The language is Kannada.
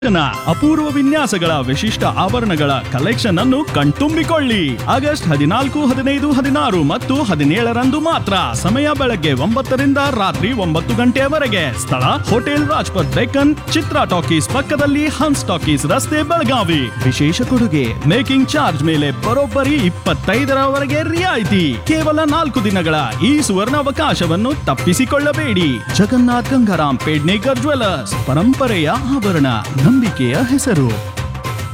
ಅಪೂರ್ವ ವಿನ್ಯಾಸಗಳ ವಿಶಿಷ್ಟ ಆಭರಣಗಳ ಕಲೆಕ್ಷನ್ ಅನ್ನು ಕಣ್ತುಂಬಿಕೊಳ್ಳಿ. ಆಗಸ್ಟ್ 14, 15, 16 ಮತ್ತು 17ರಂದು ಮಾತ್ರ. ಸಮಯ ಬೆಳಗ್ಗೆ 9ರಿಂದ ರಾತ್ರಿ 9 ಗಂಟೆಯವರೆಗೆ. ಸ್ಥಳ ಹೋಟೆಲ್ ರಾಜ್ಪಥ್ ಡೆಕ್ಕನ್, ಚಿತ್ರಾ ಟಾಕೀಸ್ ಪಕ್ಕದಲ್ಲಿ, ಹನ್ಸ್ ಟಾಕೀಸ್ ರಸ್ತೆ, ಬೆಳಗಾವಿ. ವಿಶೇಷ ಕೊಡುಗೆ, ಮೇಕಿಂಗ್ ಚಾರ್ಜ್ ಮೇಲೆ ಬರೋಬ್ಬರಿ 25ರವರೆಗೆ ರಿಯಾಯಿತಿ. ಕೇವಲ 4 ದಿನಗಳ ಈ ಸುವರ್ಣಾವಕಾಶವನ್ನು ತಪ್ಪಿಸಿಕೊಳ್ಳಬೇಡಿ. ಜಗನ್ನಾಥ್ ಗಂಗಾರಾಮ್ ಪೇಡ್ನೇಕರ್ ಜ್ಯುವೆಲರ್ಸ್, ಪರಂಪರೆಯ ಆಭರಣ, ನಂಬಿಕೆಯ ಹೆಸರು.